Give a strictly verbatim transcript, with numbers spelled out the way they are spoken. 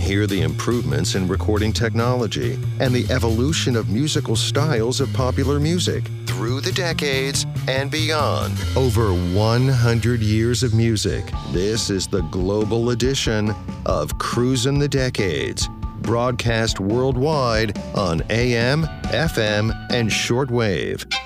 hear the improvements in recording technology and the evolution of musical styles of popular music through the decades and beyond. Over one hundred years of music. This is the global edition of Cruisin' the Decades, broadcast worldwide on A M, F M, and shortwave.